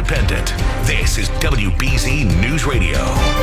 independent. This is WBZ News Radio.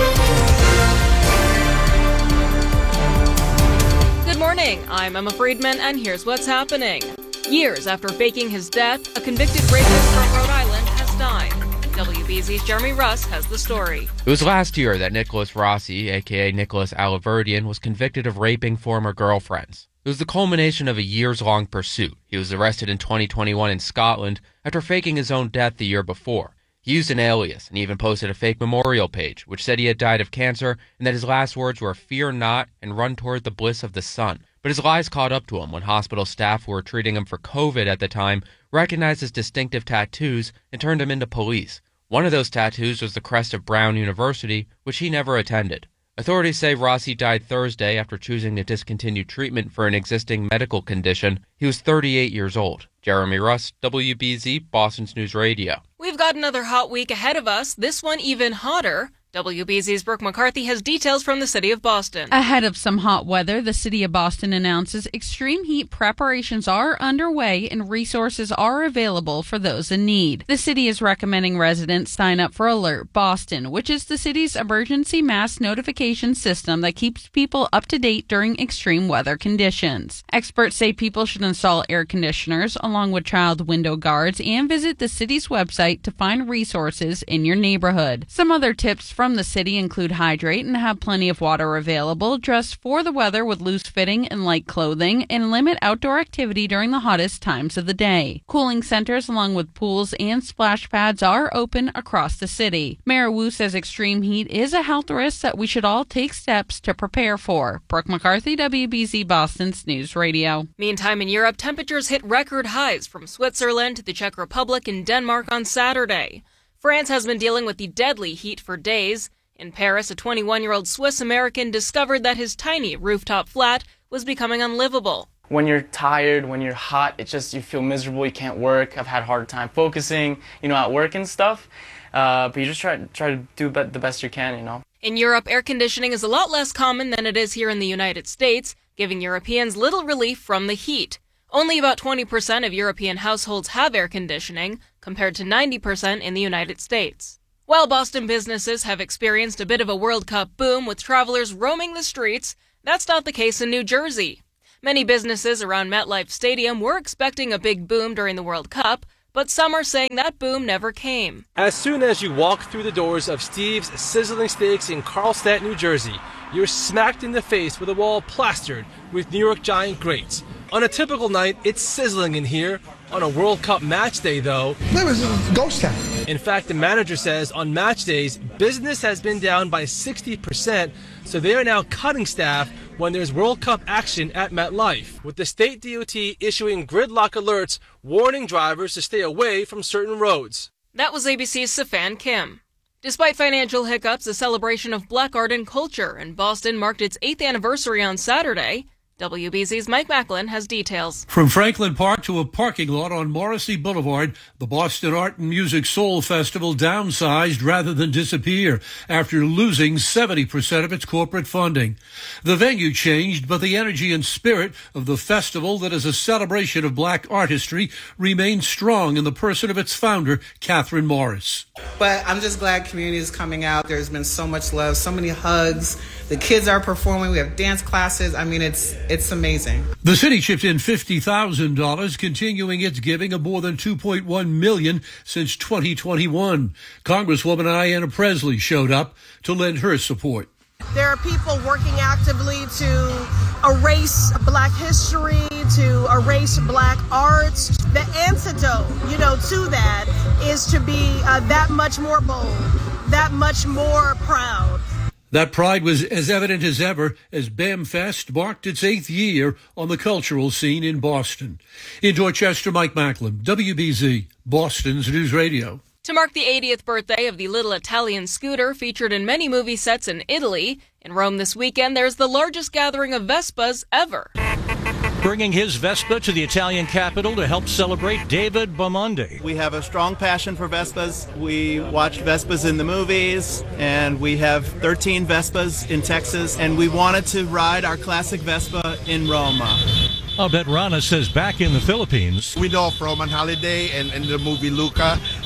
Good morning, I'm Emma Friedman, and here's what's happening. Years after faking his death, a convicted rapist from Rhode Island has died. WBZ's Jeremy Russ has the story. It was last year that Nicholas Rossi, a.k.a. Nicholas Aliverdian, was convicted of raping former girlfriends. It was the culmination of a years-long pursuit. He was arrested in 2021 in Scotland after faking his own death the year before. He used an alias and even posted a fake memorial page, which said he had died of cancer and that his last words were, "Fear not and run toward the bliss of the sun." But his lies caught up to him when hospital staff who were treating him for COVID at the time recognized his distinctive tattoos and turned him into police. One of those tattoos was the crest of Brown University, which he never attended. Authorities say Rossi died Thursday after choosing to discontinue treatment for an existing medical condition. He was 38 years old. Jeremy Russ, WBZ, Boston's News Radio. We've got another hot week ahead of us, this one even hotter. WBZ's Brooke McCarthy has details from the city of Boston. Ahead of some hot weather, the city of Boston announces extreme heat preparations are underway and resources are available for those in need. The city is recommending residents sign up for Alert Boston, which is the city's emergency mass notification system that keeps people up to date during extreme weather conditions. Experts say people should install air conditioners along with child window guards and visit the city's website to find resources in your neighborhood. Some other tips from the city include hydrate and have plenty of water available, dress for the weather with loose fitting and light clothing, and limit outdoor activity during the hottest times of the day. Cooling centers along with pools and splash pads are open across the city. Mayor Wu says extreme heat is a health risk that we should all take steps to prepare for. Brooke McCarthy, WBZ Boston's News Radio. Meantime, in Europe, temperatures hit record highs from Switzerland to the Czech Republic and Denmark on Saturday. France has been dealing with the deadly heat for days. In Paris, a 21-year-old Swiss-American discovered that his tiny rooftop flat was becoming unlivable. When you're tired, when you're hot, you feel miserable, you can't work. I've had a hard time focusing, at work and stuff. But you just try to do the best you can, In Europe, air conditioning is a lot less common than it is here in the United States, giving Europeans little relief from the heat. Only about 20% of European households have air conditioning, compared to 90% in the United States. While Boston businesses have experienced a bit of a World Cup boom with travelers roaming the streets, that's not the case in New Jersey. Many businesses around MetLife Stadium were expecting a big boom during the World Cup, but some are saying that boom never came. As soon as you walk through the doors of Steve's Sizzling Steaks in Carlstadt, New Jersey, you're smacked in the face with a wall plastered with New York Giant greats. On a typical night, it's sizzling in here. On a World Cup match day, though, it was a ghost town. In fact, the manager says on match days, business has been down by 60%, so they are now cutting staff when there's World Cup action at MetLife, with the state DOT issuing gridlock alerts warning drivers to stay away from certain roads. That was ABC's Safan Kim. Despite financial hiccups, the celebration of black art and culture in Boston marked its 8th anniversary on Saturday. WBZ's Mike Macklin has details. From Franklin Park to a parking lot on Morrissey Boulevard, the Boston Art and Music Soul Festival downsized rather than disappear after losing 70% of its corporate funding. The venue changed, but the energy and spirit of the festival that is a celebration of black artistry remains strong in the person of its founder, Catherine Morris. But I'm just glad community is coming out. There's been so much love, so many hugs. The kids are performing. We have dance classes. I mean, it's amazing. The city chipped in $50,000, continuing its giving of more than $2.1 million since 2021. Congresswoman Ayanna Pressley showed up to lend her support. There are people working actively to erase black history, to erase black arts. The antidote, to that is to be that much more bold, that much more proud. That pride was as evident as ever as BAMFest marked its 8th year on the cultural scene in Boston. In Dorchester, Mike Macklin, WBZ, Boston's News Radio. To mark the 80th birthday of the little Italian scooter featured in many movie sets in Italy, in Rome this weekend there's the largest gathering of Vespas ever. Bringing his Vespa to the Italian capital to help celebrate David Bamondi. We have a strong passion for Vespas. We watched Vespas in the movies, and we have 13 Vespas in Texas, and we wanted to ride our classic Vespa in Rome. Abet Rana says back in the Philippines. We know from on holiday and in the movie Luca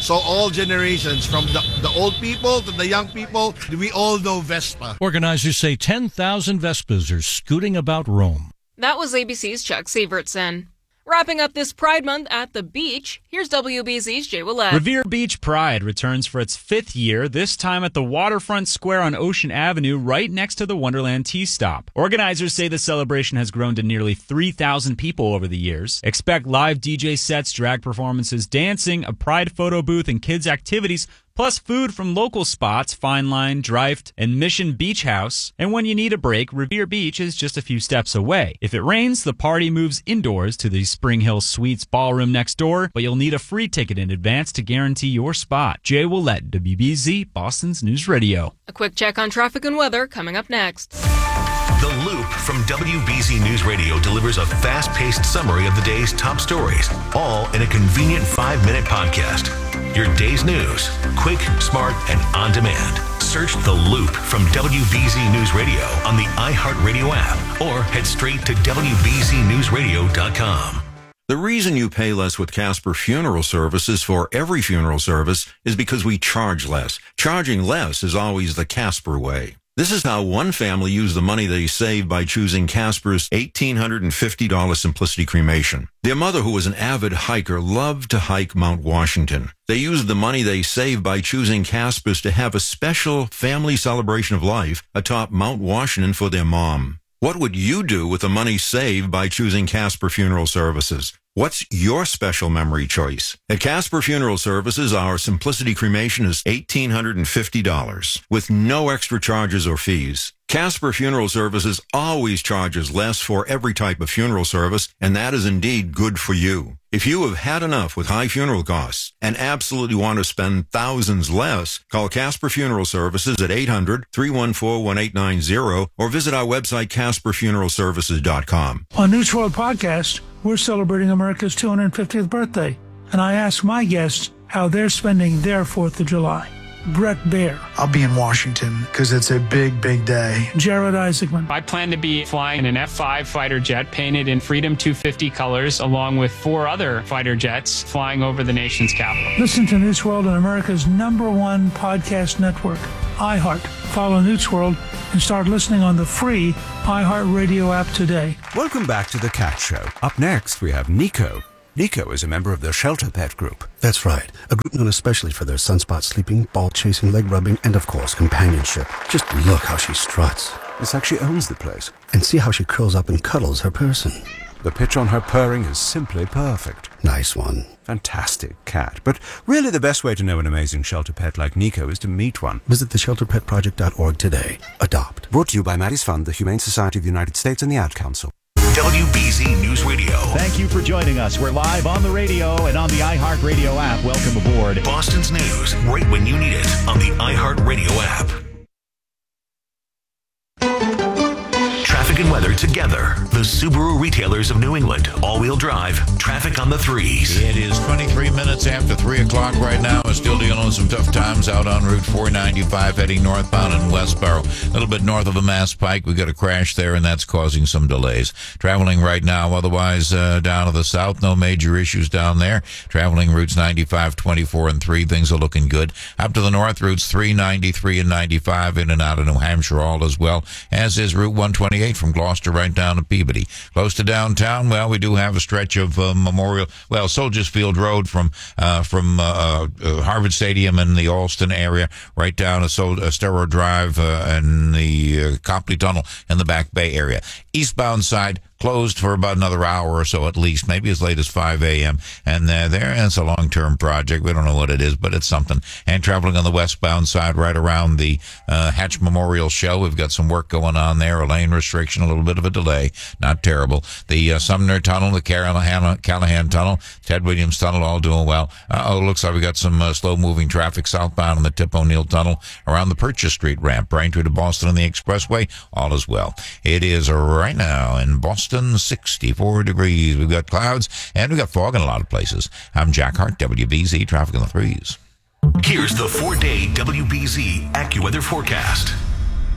So all generations, from the old people to the young people, we all know Vespa. Organizers say 10,000 Vespas are scooting about Rome. That was ABC's Chuck Sievertson. Wrapping up this Pride Month at the beach, here's WBZ's Jay Willett. Revere Beach Pride returns for its 5th year, this time at the Waterfront Square on Ocean Avenue, right next to the Wonderland T-Stop. Organizers say the celebration has grown to nearly 3,000 people over the years. Expect live DJ sets, drag performances, dancing, a Pride photo booth, and kids' activities, plus food from local spots, Fine Line, Dreift, and Mission Beach House. And when you need a break, Revere Beach is just a few steps away. If it rains, the party moves indoors to the Spring Hill Suites ballroom next door, but you'll need a free ticket in advance to guarantee your spot. Jay Willett, WBZ, Boston's News Radio. A quick check on traffic and weather coming up next. The Loop from WBZ News Radio delivers a fast-paced summary of the day's top stories, all in a convenient 5-minute podcast. Your day's news, quick, smart, and on demand. Search The Loop from WBZ News Radio on the iHeartRadio app or head straight to WBZNewsRadio.com. The reason you pay less with Casper Funeral Services for every funeral service is because we charge less. Charging less is always the Casper way. This is how one family used the money they saved by choosing Casper's $1,850 Simplicity Cremation. Their mother, who was an avid hiker, loved to hike Mount Washington. They used the money they saved by choosing Casper's to have a special family celebration of life atop Mount Washington for their mom. What would you do with the money saved by choosing Casper Funeral Services? What's your special memory choice? At Casper Funeral Services, our Simplicity Cremation is $1,850 with no extra charges or fees. Casper Funeral Services always charges less for every type of funeral service, and that is indeed good for you. If you have had enough with high funeral costs and absolutely want to spend thousands less, call Casper Funeral Services at 800-314-1890 or visit our website, CasperFuneralServices.com. On News World Podcast, we're celebrating America's 250th birthday, and I asked my guests how they're spending their 4th of July. Brett Baer. I'll be in Washington because it's a big, big day. Jared Isaacman. I plan to be flying an F-5 fighter jet painted in Freedom 250 colors, along with 4 other fighter jets flying over the nation's capital. Listen to News World on America's #1 podcast network, iHeart. Follow News World and start listening on the free iHeartRadio app today. Welcome back to The Cat Show. Up next, we have Nico. Nico is a member of the Shelter Pet Group. That's right. A group known especially for their sunspot sleeping, ball chasing, leg rubbing, and of course, companionship. Just look how she struts. It's like she owns the place. And see how she curls up and cuddles her person. The pitch on her purring is simply perfect. Nice one. Fantastic cat. But really the best way to know an amazing shelter pet like Nico is to meet one. Visit theshelterpetproject.org today. Adopt. Brought to you by Maddie's Fund, the Humane Society of the United States, and the Ad Council. WBZ News Radio. Thank you for joining us. We're live on the radio and on the iHeartRadio app. Welcome aboard. Boston's news, right when you need it, on the iHeartRadio app. Traffic and weather together. The Subaru retailers of New England. All-wheel drive. Traffic on the 3s. It is 23 minutes after 3 o'clock right now. We're still dealing with some tough times out on Route 495 heading northbound in Westboro. A little bit north of the Mass Pike. We got a crash there, and that's causing some delays. Traveling right now, otherwise down to the south, no major issues down there. Traveling routes 95, 24, and 3. Things are looking good. Up to the north, routes 3, 93, and 95 in and out of New Hampshire all as well, as is Route 128 from Gloucester right down to Peabody. Close to downtown, well, we do have a stretch of Soldiers Field Road from Harvard Stadium in the Alston area right down to Estero Drive and the Copley Tunnel in the Back Bay area. Eastbound side closed for about another hour or so at least, maybe as late as 5 a.m. And it's a long-term project. We don't know what it is, but it's something. And traveling on the westbound side right around the Hatch Memorial Shell, we've got some work going on there, a lane restriction, a little bit of a delay. Not terrible. The Sumner Tunnel, the Callahan Tunnel, Ted Williams Tunnel, all doing well. Looks like we got some slow-moving traffic southbound on the Tip O'Neill Tunnel around the Purchase Street ramp, Braintree to Boston on the Expressway, all is well. It is right now in Boston, 64 degrees. We've got clouds and we've got fog in a lot of places. I'm Jack Hart, WBZ Traffic on the 3s. Here's the 4-day WBZ AccuWeather forecast.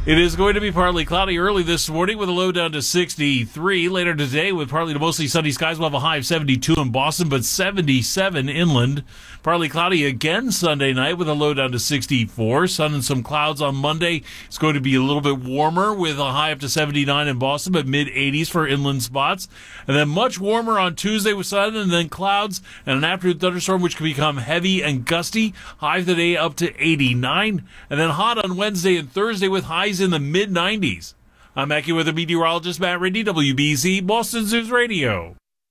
It is going to be partly cloudy early this morning with a low down to 63. Later today with partly to mostly sunny skies. We'll have a high of 72 in Boston, but 77 inland. Partly cloudy again Sunday night with a low down to 64. Sun and some clouds on Monday. It's going to be a little bit warmer with a high up to 79 in Boston, but mid-80s for inland spots. And then much warmer on Tuesday with sun and then clouds and an afternoon thunderstorm which can become heavy and gusty. High today up to 89. And then hot on Wednesday and Thursday with highs in the mid-90s. I'm AccuWeather meteorologist Matt Ridley, WBZ, Boston News Radio.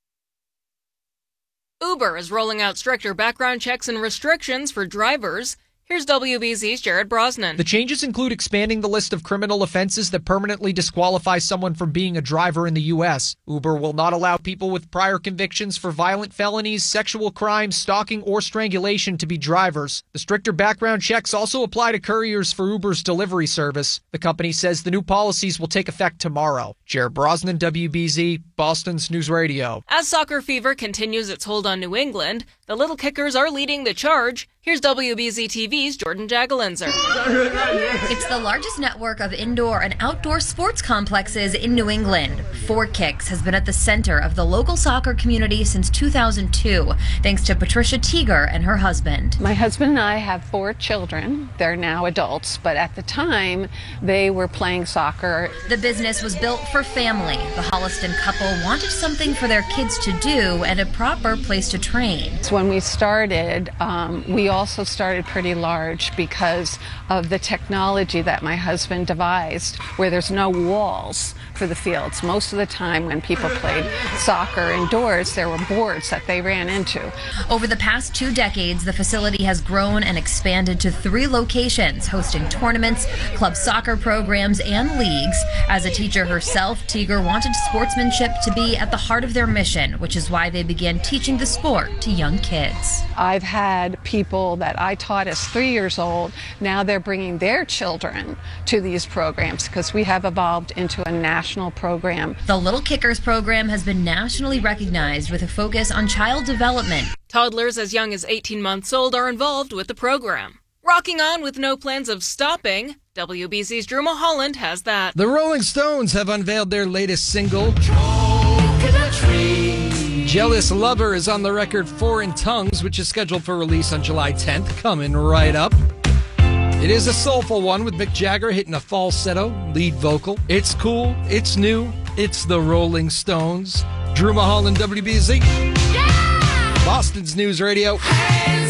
Uber is rolling out stricter background checks and restrictions for drivers. Here's WBZ's Jared Brosnan. The changes include expanding the list of criminal offenses that permanently disqualify someone from being a driver in the U.S. Uber will not allow people with prior convictions for violent felonies, sexual crimes, stalking, or strangulation to be drivers. The stricter background checks also apply to couriers for Uber's delivery service. The company says the new policies will take effect tomorrow. Jared Brosnan, WBZ, Boston's News Radio. As soccer fever continues its hold on New England, the Little Kickers are leading the charge. Here's WBZ TV's Jordan Jagalenzer. It's the largest network of indoor and outdoor sports complexes in New England. 4Kicks has been at the center of the local soccer community since 2002, thanks to Patricia Teeger and her husband. My husband and I have 4 children. They're now adults, but at the time, they were playing soccer. The business was built for family. The Holliston couple wanted something for their kids to do and a proper place to train. So when we started, we also started pretty large because of the technology that my husband devised, where there's no walls for the fields. Most of the time when people played soccer indoors, there were boards that they ran into. Over the past 2 decades, the facility has grown and expanded to 3 locations, hosting tournaments, club soccer programs, and leagues. As a teacher herself, Teeger wanted sportsmanship to be at the heart of their mission, which is why they began teaching the sport to young kids. I've had people that I taught as 3 years old, now they're bringing their children to these programs because we have evolved into a national program. The Little Kickers program has been nationally recognized with a focus on child development. Toddlers as young as 18 months old are involved with the program. Rocking on with no plans of stopping, WBZ's Drew Mulholland has that. The Rolling Stones have unveiled their latest single. Jealous Lover is on the record Foreign Tongues, which is scheduled for release on July 10th, coming right up. It is a soulful one with Mick Jagger hitting a falsetto lead vocal. It's cool, it's new, it's the Rolling Stones. Drew Mulholland, WBZ. Yeah! Boston's News Radio.